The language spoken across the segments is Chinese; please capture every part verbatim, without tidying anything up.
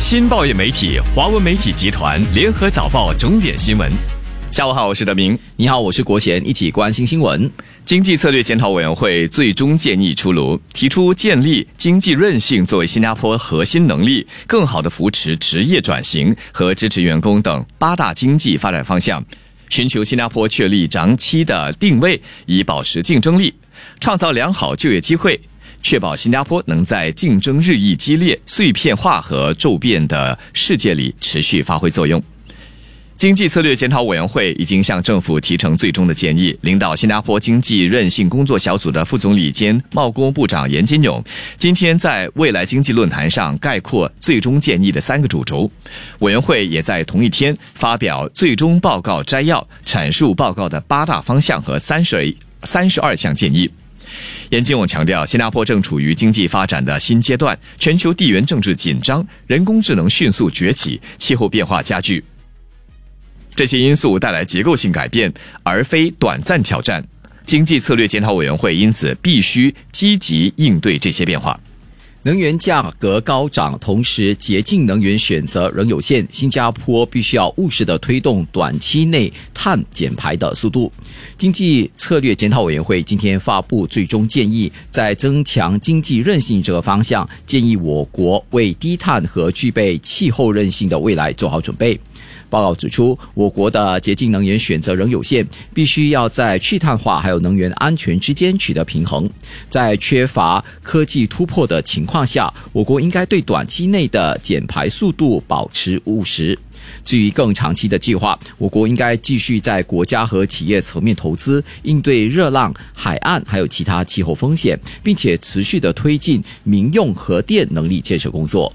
新报业媒体华文媒体集团联合早报重点新闻。下午好，我是德明。 你好，我是国贤，一起关心新闻。 经济策略检讨委员会最终建议出炉，提出建立经济韧性作为新加坡核心能力，更好地扶持职业转型和支持员工等八大经济发展方向，寻求新加坡确立长期的定位，以保持竞争力，创造良好就业机会，确保新加坡能在竞争日益激烈、碎片化和骤变的世界里持续发挥作用。经济策略检讨委员会已经向政府提呈最终的建议，领导新加坡经济韧性工作小组的副总理兼贸工部长严金勇今天在未来经济论坛上概括最终建议的三个主轴。委员会也在同一天发表最终报告摘要，阐述报告的八大方向和三十二项建议。严金勇强调，新加坡正处于经济发展的新阶段，全球地缘政治紧张，人工智能迅速崛起，气候变化加剧，这些因素带来结构性改变，而非短暂挑战。经济策略检讨委员会因此必须积极应对这些变化。 能源价格高涨，同时洁净能源选择仍有限，新加坡必须要务实地推动短期内碳减排的速度。经济策略检讨委员会今天发布最终建议，在增强经济韧性这个方向，建议我国为低碳和具备气候韧性的未来做好准备。报告指出，我国的洁净能源选择仍有限，必须要在去碳化还有能源安全之间取得平衡。在缺乏科技突破的情况下，我国应该对短期内的减排速度保持务实。至于更长期的计划，我国应该继续在国家和企业层面投资，应对热浪、海岸还有其他气候风险，并且持续的推进民用核电能力建设工作。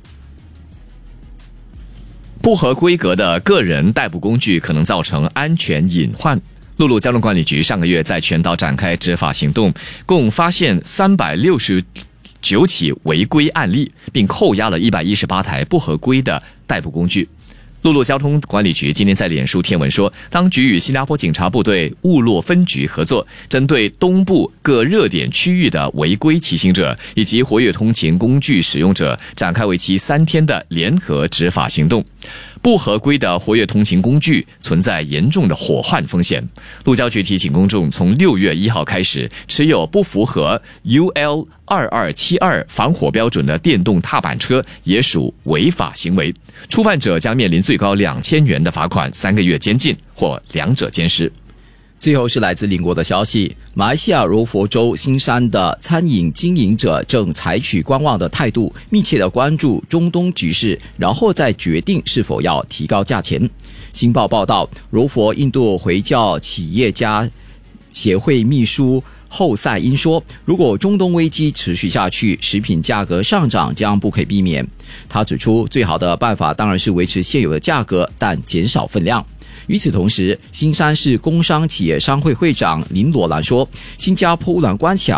不合规格的个人代步工具可能造成安全隐患。陆路交通管理局上个月在全岛展开执法行动，共发现三百六十九起违规案例，并扣押了一百一十八台不合规的代步工具。陆路交通管理局今天在脸书贴文说，当局与新加坡警察部队雾洛分局合作，针对东部各热点区域的违规骑行者以及活跃通勤工具使用者展开为期三天的联合执法行动。不合规的活跃通勤工具存在严重的火患风险。路交局提醒公众，从六月一号开始，持有不符合 U L 二二七二防火标准的电动踏板车也属违法行为，触犯者将面临最高两千元的罚款、三个月监禁或两者兼施。 最后是来自邻国的消息，马来西亚柔佛州新山的餐饮经营者正采取观望的态度，密切地关注中东局势，然后再决定是否要提高价钱。新报报道，柔佛印度回教企业家协会秘书后赛因说，如果中东危机持续下去，食品价格上涨将不可避免。他指出，最好的办法当然是维持现有的价格，但减少分量。与此同时，新山市工商企业商会会长林罗兰说，新加坡污染关卡